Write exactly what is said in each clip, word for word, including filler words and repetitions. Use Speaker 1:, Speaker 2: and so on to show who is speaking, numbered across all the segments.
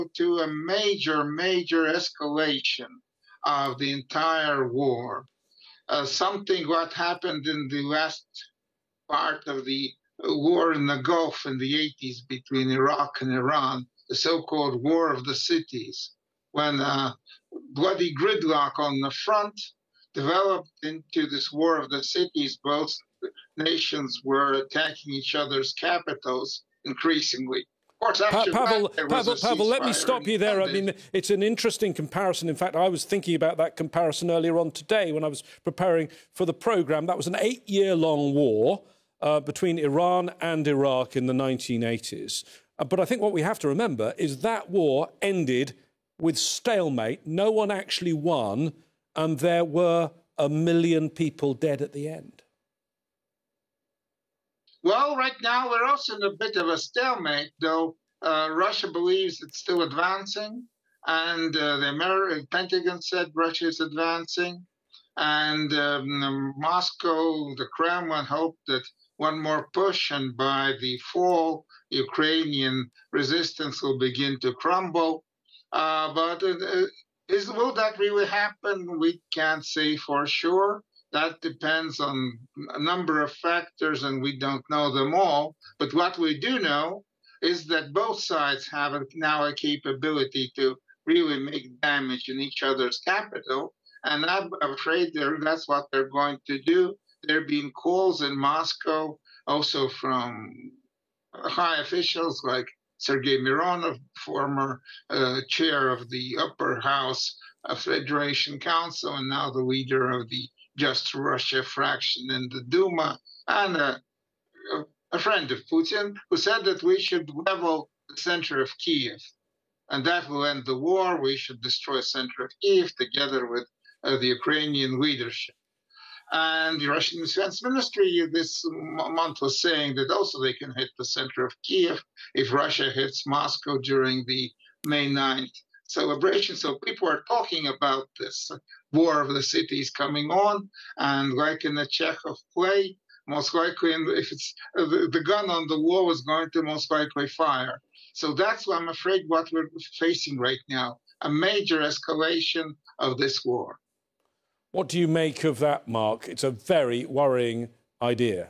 Speaker 1: to a major, major escalation of the entire war. Uh, something what happened in the last part of the war in the Gulf in the eighties between Iraq and Iran, the so-called War of the Cities, when uh, bloody gridlock on the front developed into this War of the Cities. Both nations were attacking each other's capitals increasingly. Of course,
Speaker 2: Pa-
Speaker 1: after
Speaker 2: Pavel,
Speaker 1: that, there
Speaker 2: Pavel,
Speaker 1: was a
Speaker 2: Pavel, let me
Speaker 1: ceasefire
Speaker 2: stop you there. I
Speaker 1: ended.
Speaker 2: mean, it's an interesting comparison. In fact, I was thinking about that comparison earlier on today when I was preparing for the programme. That was an eight-year-long war uh, between Iran and Iraq in the nineteen eighties. Uh, but I think what we have to remember is that war ended with stalemate. No one actually won, and there were a million people dead at the end.
Speaker 1: Well, right now we're also in a bit of a stalemate, though uh, Russia believes it's still advancing, and uh, the American Pentagon said Russia is advancing, and um, Moscow, the Kremlin, hoped that one more push, and by the fall, Ukrainian resistance will begin to crumble. Uh, but uh, is will that really happen? We can't say for sure. That depends on a number of factors, and we don't know them all. But what we do know is that both sides have a, now a capability to really make damage in each other's capital. And I'm afraid that's what they're going to do. There have been calls in Moscow, also from high officials like Sergei Mironov, former uh, chair of the upper house of Federation Council, and now the leader of the Just Russia fraction in the Duma, and a, a friend of Putin, who said that we should level the center of Kiev, and that will end the war. We should destroy the center of Kiev together with uh, the Ukrainian leadership. And the Russian Defense Ministry this month was saying that also they can hit the center of Kiev if Russia hits Moscow during the May ninth celebration. So people are talking about this War of the Cities coming on, and like in the Chekhov play, most likely, if it's uh, the, the gun on the wall is going to most likely fire. So that's what I'm afraid what we're facing right now, a major escalation of this war.
Speaker 2: What do you make of that, Mark? It's a very worrying idea.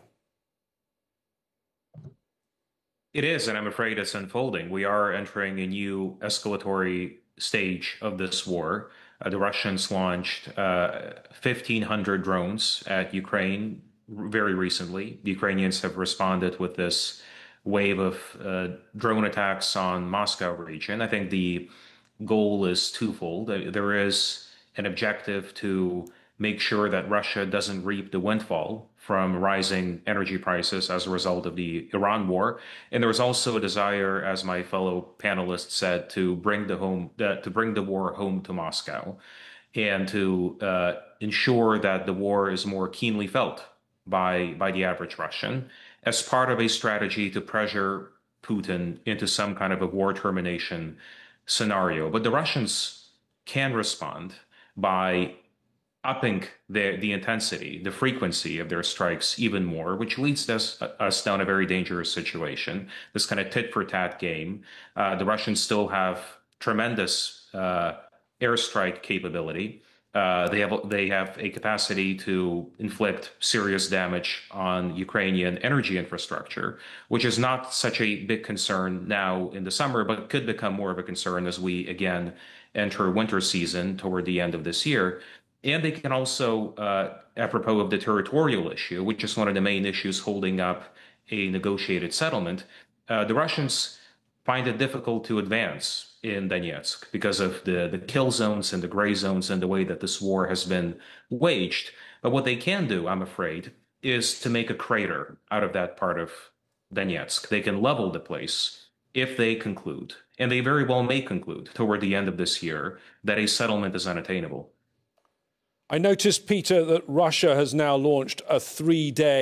Speaker 3: It is, and I'm afraid it's unfolding. We are entering a new escalatory stage of this war. Uh, the Russians launched uh, fifteen hundred drones at Ukraine very recently. The Ukrainians have responded with this wave of uh, drone attacks on Moscow region. I think the goal is twofold. There is an objective to make sure that Russia doesn't reap the windfall from rising energy prices as a result of the Iran war. And there was also a desire, as my fellow panelists said, to bring the home uh, to bring the war home to Moscow, and to uh, ensure that the war is more keenly felt by by the average Russian, as part of a strategy to pressure Putin into some kind of a war termination scenario. But the Russians can respond by upping the, the intensity, the frequency of their strikes even more, which leads us, us down a very dangerous situation, this kind of tit-for-tat game. Uh, the Russians still have tremendous uh, airstrike capability. Uh, they have they have a capacity to inflict serious damage on Ukrainian energy infrastructure, which is not such a big concern now in the summer, but could become more of a concern as we again enter winter season toward the end of this year. And they can also, uh, apropos of the territorial issue, which is one of the main issues holding up a negotiated settlement, uh, the Russians find it difficult to advance in Donetsk because of the, the kill zones and the gray zones and the way that this war has been waged. But what they can do, I'm afraid, is to make a crater out of that part of Donetsk. They can level the place if they conclude, and they very well may conclude toward the end of this year, that a settlement is unattainable.
Speaker 2: I noticed, Peter, that Russia has now launched a three-day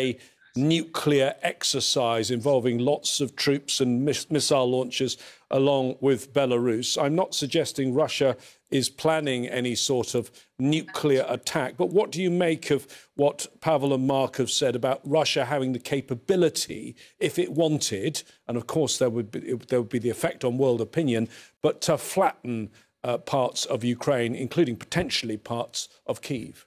Speaker 2: nuclear exercise involving lots of troops and miss missile launches along with Belarus. I'm not suggesting Russia is planning any sort of nuclear attack, but what do you make of what Pavel and Mark have said about Russia having the capability, if it wanted, and of course there would be, there would be the effect on world opinion, but to flatten uh, parts of Ukraine, including potentially parts of Kyiv?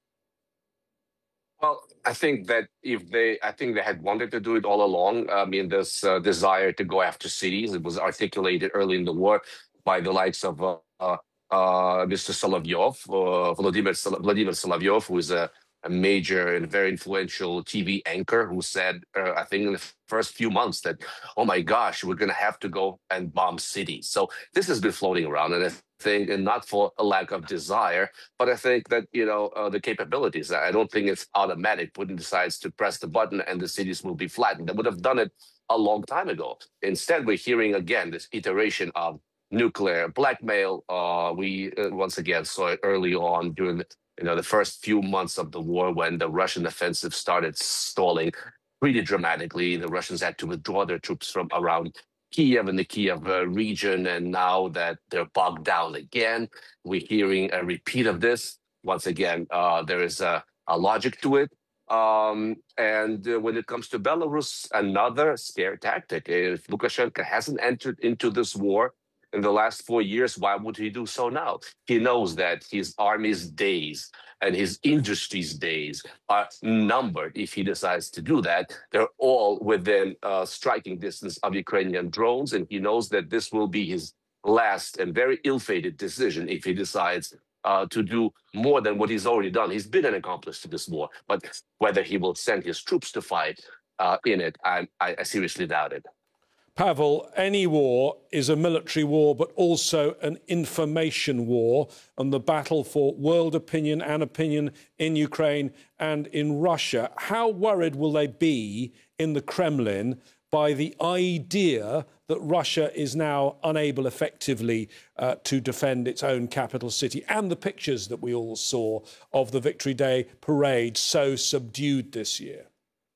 Speaker 4: Well, I think that if they, I think they had wanted to do it all along. I mean, this uh, desire to go after cities, it was articulated early in the war by the likes of uh, uh, uh, Mister Solovyov, uh, Vladimir, Sol Vladimir Solovyov, who is a, a major and very influential T V anchor, who said, uh, I think in the first few months that, oh my gosh, we're going to have to go and bomb cities. So this has been floating around, and I think, and not for a lack of desire, but I think that, you know, uh, the capabilities, I don't think it's automatic. Putin decides to press the button and the cities will be flattened. They would have done it a long time ago. Instead, we're hearing again this iteration of nuclear blackmail. Uh, we uh, once again saw it early on during the, you know, the first few months of the war when the Russian offensive started stalling pretty dramatically. The Russians had to withdraw their troops from around Kiev and the Kiev uh, region, and now that they're bogged down again, we're hearing a repeat of this. Once again, uh, there is a, a logic to it. Um, and uh, when it comes to Belarus, another scare tactic. If Lukashenko hasn't entered into this war in the last four years, why would he do so now? He knows that his army's days and his industry's days are numbered. If he decides to do that, they're all within uh, striking distance of Ukrainian drones, and he knows that this will be his last and very ill-fated decision if he decides uh, to do more than what he's already done. He's been an accomplice to this war, but whether he will send his troops to fight uh, in it, I, I seriously doubt it.
Speaker 2: Pavel, any war is a military war, but also an information war, and the battle for world opinion and opinion in Ukraine and in Russia. How worried will they be in the Kremlin by the idea that Russia is now unable effectively uh, to defend its own capital city, and the pictures that we all saw of the Victory Day parade so subdued this year?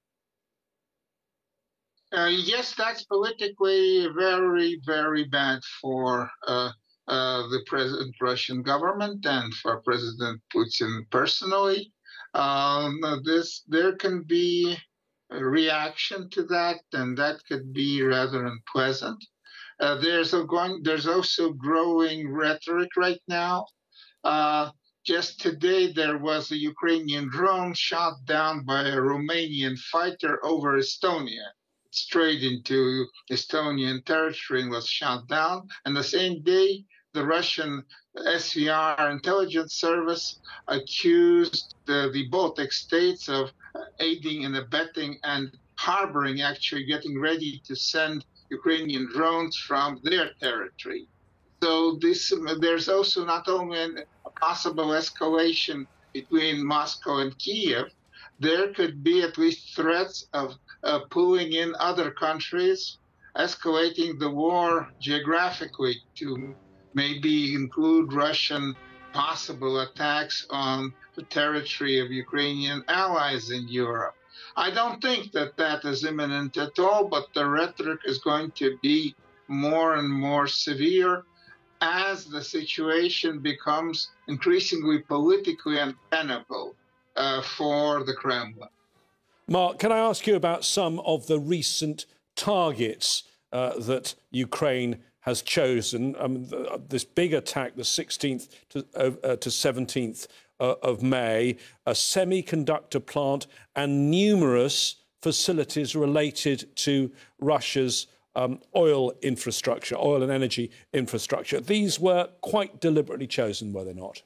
Speaker 1: Uh, yes, that's politically very, very bad for uh, uh, the present Russian government and for President Putin personally. Um, this there can be a reaction to that, and that could be rather unpleasant. Uh, there's a going. There's also growing rhetoric right now. Uh, just today, there was a Ukrainian drone shot down by a Romanian fighter over Estonia. Straight into Estonian territory and was shot down. And the same day, the Russian S V R intelligence service accused the, the Baltic states of aiding and abetting and harboring, actually getting ready to send Ukrainian drones from their territory. So this, there's also not only a possible escalation between Moscow and Kiev, there could be at least threats of uh, pulling in other countries, escalating the war geographically to maybe include Russian possible attacks on the territory of Ukrainian allies in Europe. I don't think that that is imminent at all, but the rhetoric is going to be more and more severe as the situation becomes increasingly politically untenable uh, for the Kremlin.
Speaker 2: Mark, can I ask you about some of the recent targets uh, that Ukraine has chosen? Um, the, this big attack, the sixteenth to, uh, to seventeenth uh, of May, a semiconductor plant and numerous facilities related to Russia's um, oil infrastructure, oil and energy infrastructure. These were quite deliberately chosen, were they not?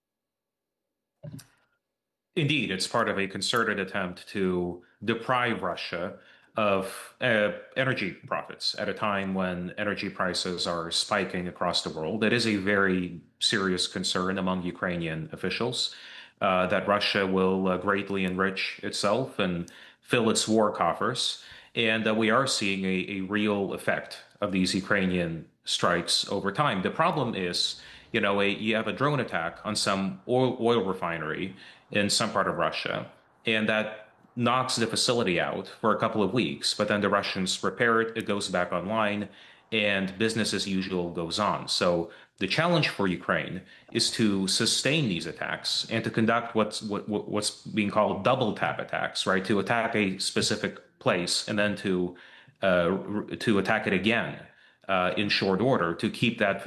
Speaker 3: Indeed, it's part of a concerted attempt to deprive Russia of uh, energy profits at a time when energy prices are spiking across the world. It is a very serious concern among Ukrainian officials uh, that Russia will uh, greatly enrich itself and fill its war coffers. And uh, we are seeing a, a real effect of these Ukrainian strikes over time. The problem is, you know, a, you have a drone attack on some oil, oil refinery in some part of Russia, and that knocks the facility out for a couple of weeks, but then the Russians repair it, it goes back online, and business as usual goes on. So the challenge for Ukraine is to sustain these attacks and to conduct what's what, what's being called double tap attacks, right? To attack a specific place and then to uh, to attack it again uh, in short order to keep that